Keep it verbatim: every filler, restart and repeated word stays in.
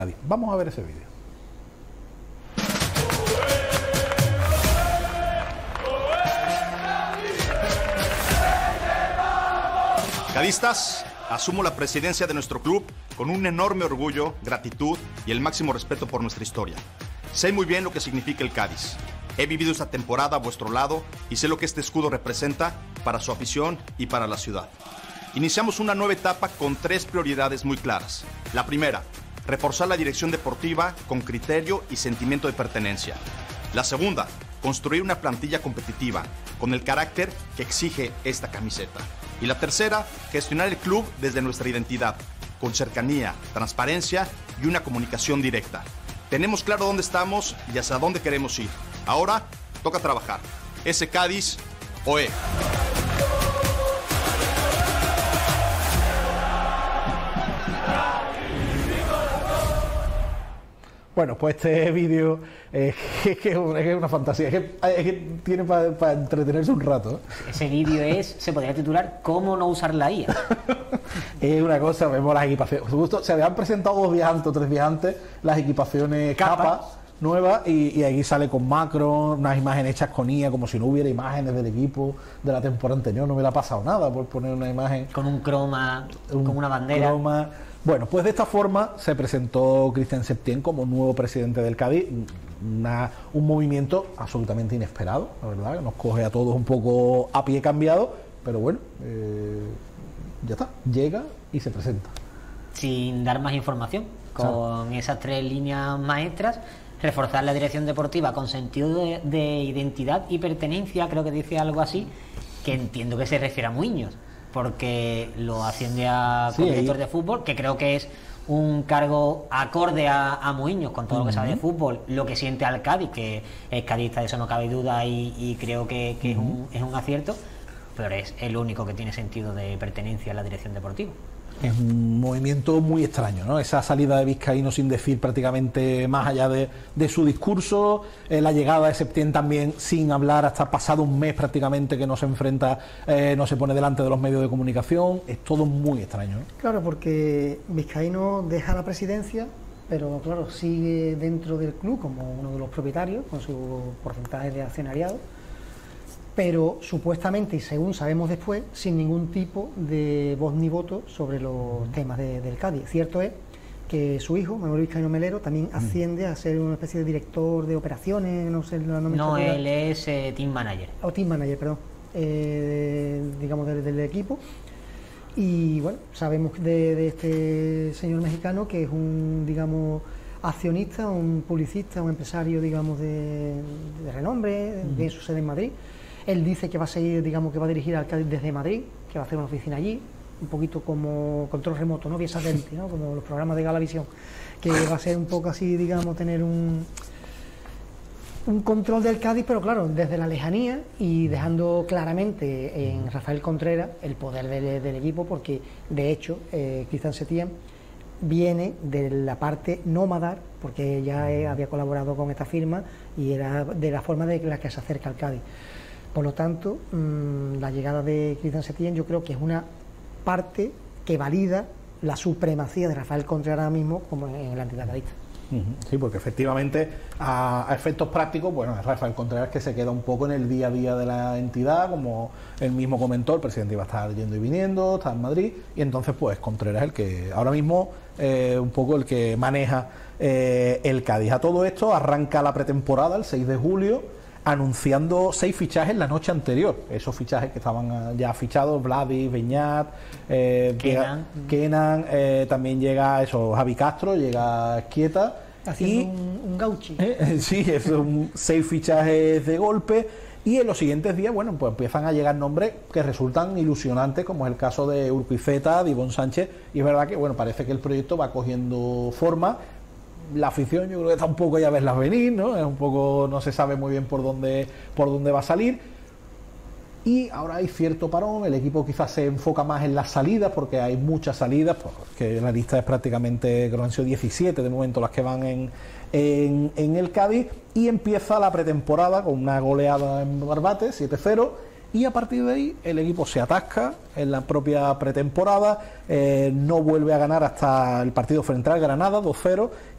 Vamos a ver ese vídeo. Cadistas, asumo la presidencia de nuestro club con un enorme orgullo, gratitud y el máximo respeto por nuestra historia. Sé muy bien lo que significa el Cádiz. He vivido esta temporada a vuestro lado y sé lo que este escudo representa para su afición y para la ciudad. Iniciamos una nueva etapa con tres prioridades muy claras. La primera, reforzar la dirección deportiva con criterio y sentimiento de pertenencia. La segunda, construir una plantilla competitiva con el carácter que exige esta camiseta. Y la tercera, gestionar el club desde nuestra identidad, con cercanía, transparencia y una comunicación directa. Tenemos claro dónde estamos y hacia dónde queremos ir. Ahora, toca trabajar. Ese Cádiz, O E. Bueno, pues este vídeo eh, es, que es una fantasía, es que, es que tiene para pa entretenerse un rato. Ese vídeo es, se podría titular ¿Cómo no usar la I A? Es una cosa, vemos las equipaciones. Justo se habían presentado dos días antes o tres días antes las equipaciones Kappa nuevas y, y aquí sale con macro, unas imágenes hechas con I A, como si no hubiera imágenes del equipo de la temporada anterior. No me le ha pasado nada por poner una imagen. Con un croma, un con una bandera. Croma. Bueno, pues de esta forma se presentó Cristian Septién como nuevo presidente del Cádiz, una, un movimiento absolutamente inesperado, la verdad, que nos coge a todos un poco a pie cambiado, pero bueno, eh, ya está, llega y se presenta. Sin dar más información, con ¿sabes? Esas tres líneas maestras, reforzar la dirección deportiva con sentido de, de identidad y pertenencia, creo que dice algo así, que entiendo que se refiere a Muiños, porque lo asciende a sí, director de fútbol, que creo que es un cargo acorde a, a Muiños, con todo uh-huh. lo que sabe de fútbol, lo que siente al Cádiz, que es cadista, de eso no cabe duda, y, y creo que, que uh-huh. es, un, es un acierto, pero es el único que tiene sentido de pertenencia a la dirección deportiva. Es un movimiento muy extraño, ¿no? Esa salida de Vizcaíno sin decir prácticamente más allá de, de su discurso, eh, la llegada de Septién también sin hablar hasta pasado un mes prácticamente que no se enfrenta, eh, no se pone delante de los medios de comunicación, es todo muy extraño, ¿eh? Claro, porque Vizcaíno deja la presidencia, pero claro, sigue dentro del club como uno de los propietarios, con su porcentaje de accionariado, pero supuestamente, y según sabemos después, sin ningún tipo de voz ni voto sobre los temas de, del Cádiz. Cierto es que su hijo, Manuel Vizcaíno Melero, también asciende a ser una especie de director de operaciones, no sé la nomenclatura. No, él es eh, team manager. O team manager, perdón, eh, digamos del, del equipo. Y bueno, sabemos de, de este señor mexicano que es un, digamos, accionista, un publicista, un empresario, digamos, de, de renombre, uh-huh. de su sede en Madrid. Él dice que va a seguir, digamos, que va a dirigir al Cádiz desde Madrid, que va a hacer una oficina allí, un poquito como control remoto, ¿no? Vía satélite, ¿no? Como los programas de Galavisión, que va a ser un poco así, digamos, tener un, un control del Cádiz, pero claro, desde la lejanía y dejando claramente en Rafael Contreras el poder del, del equipo, porque de hecho, eh, Cristian Septién viene de la parte nómada, porque ya eh, había colaborado con esta firma y era de la forma de la que se acerca al Cádiz. Por lo tanto, mmm, la llegada de Cristian Septién yo creo que es una parte que valida la supremacía de Rafael Contreras ahora mismo como en la entidad cadista. Sí, porque efectivamente a, a efectos prácticos, bueno, es Rafael Contreras que se queda un poco en el día a día de la entidad, como él mismo comentó, el presidente iba a estar yendo y viniendo, está en Madrid, y entonces pues Contreras es el que ahora mismo eh, un poco el que maneja eh, el Cádiz. A todo esto arranca la pretemporada el seis de julio, anunciando seis fichajes la noche anterior, esos fichajes que estaban ya fichados, Vladis, Beñat, eh, Kenan, Kenan eh, también llega eso, Javi Castro, llega Esquieta, haciendo y un, un gauchi. Eh, sí, son seis fichajes de golpe, y en los siguientes días, bueno, pues empiezan a llegar nombres que resultan ilusionantes, como es el caso de Urquizueta, de Ivonne Sánchez, y es verdad que, bueno, parece que el proyecto va cogiendo forma. La afición yo creo que está un poco ya a verlas venir, ¿no? Es un poco, no se sabe muy bien por dónde, por dónde va a salir. Y ahora hay cierto parón, el equipo quizás se enfoca más en las salidas, porque hay muchas salidas, porque la lista es prácticamente, creo que han sido diecisiete de momento las que van en, en, en el Cádiz, y empieza la pretemporada con una goleada en Barbate, siete cero, y a partir de ahí el equipo se atasca en la propia pretemporada, eh, no vuelve a ganar hasta el partido frente al Granada, dos cero,